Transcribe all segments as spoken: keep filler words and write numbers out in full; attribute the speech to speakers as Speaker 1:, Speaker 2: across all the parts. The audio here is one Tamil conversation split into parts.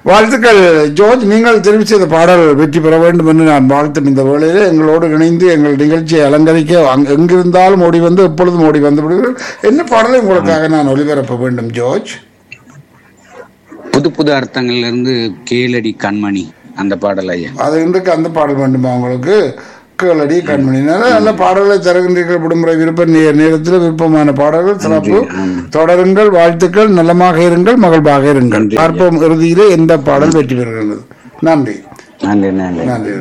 Speaker 1: வாழ்த்துக்கள் ஜோர்ஜ். நீங்கள் தெரிவு செய்த பாடல் வெற்றி பெற வேண்டும் என்று நான் வாழ்த்தும் இந்த வேளையிலே எங்களோடு இணைந்து எங்கள் நிகழ்ச்சியை அலங்கரிக்க அங்- எங்கிருந்தாலும் ஓடி வந்து எப்பொழுதும் ஓடி வந்து விடுவீர்கள். என்ன பாடலை உங்களுக்காக நான் ஒளிபரப்ப வேண்டும் ஜோர்ஜ்?
Speaker 2: புது புது அர்த்தங்கள்ல இருந்து கேளடி கண்மணி அந்த பாடல் ஐயா.
Speaker 1: அது இன்றைக்கு அந்த பாடல் வேண்டுமா உங்களுக்கு? கேளடி கண்மணி. நல்ல நல்ல பாடல்களை தருகின்றீர்கள். விடுமுறை விருப்ப நே- நேரத்தில் விருப்பமான பாடல்கள் சிறப்பு. தொடருங்கள், வாழ்த்துக்கள், நலமாக இருங்கள், மகிழ்வாக இருங்கள்.
Speaker 2: நன்றி.
Speaker 1: பார்ப்போம் இறுதியிலே எந்த பாடல் வெற்றி பெறுகிறது. நன்றி
Speaker 2: நன்றி நன்றி.
Speaker 1: நன்றி.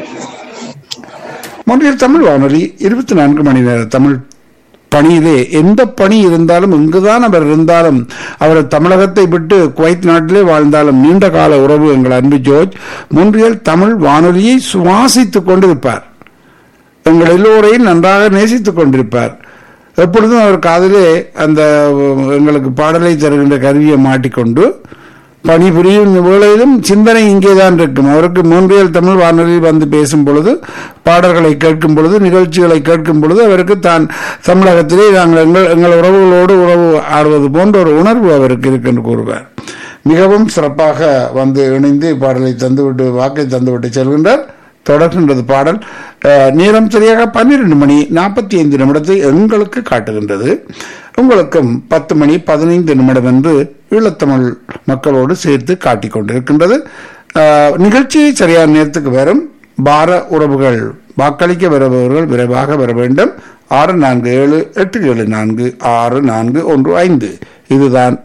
Speaker 1: மொழியில் தமிழ் வானொலி இருபத்தி நான்கு மணி நேர தமிழ் பணியிலே எந்த பணி இருந்தாலும் எங்குதான் அவர் இருந்தாலும் அவர் தமிழகத்தை விட்டு குவைத் நாட்டிலே வாழ்ந்தாலும் நீண்ட கால உறவு எங்கள் அன்பு ஜோர்ஜ் மொன்றியல் தமிழ் வானொலியை சுவாசித்துக் கொண்டிருப்பார். எங்கள் எல்லோரையும் நன்றாக நேசித்துக் கொண்டிருப்பார். எப்பொழுதும் அவர் காதிலே அந்த எங்களுக்கு பாடலை தருகின்ற கருவியை மாட்டிக்கொண்டு பணிபுரியும் வேளையிலும் சிந்தனை இங்கேதான் இருக்கும். அவருக்கு மொன்றியல் தமிழ் வானொலியில் வந்து பேசும் பொழுது, பாடல்களை கேட்கும் பொழுது, நிகழ்ச்சிகளை கேட்கும் பொழுது அவருக்கு தான் தமிழகத்திலே நாங்கள் எங்கள் எங்கள் உறவுகளோடு உறவு ஆடுவது போன்ற ஒரு உணர்வு அவருக்கு இருக்கு என்று கூறுவார். மிகவும் சிறப்பாக வந்து இணைந்து பாடலை தந்துவிட்டு வாக்கை தந்துவிட்டு செல்கின்றார். தொடர்கின்றது பாடல். அஹ், நேரம் சரியாக பன்னிரண்டு மணி நாற்பத்தி ஐந்து நிமிடத்தை எங்களுக்கு காட்டுகின்றது. உங்களுக்கும் பத்து மணி பதினைந்து நிமிடம் என்று ஈழத்தமிழ் மக்களோடு சேர்த்து காட்டிக் கொண்டிருக்கின்றது. அஹ், நிகழ்ச்சி சரியான நேரத்துக்கு வரும். பார உறவுகள் வாக்களிக்க வருபவர்கள் விரைவாக வர வேண்டும். ஆறு நான்கு ஏழு எட்டு ஏழு நான்கு ஆறு நான்கு ஒன்று ஐந்து இதுதான்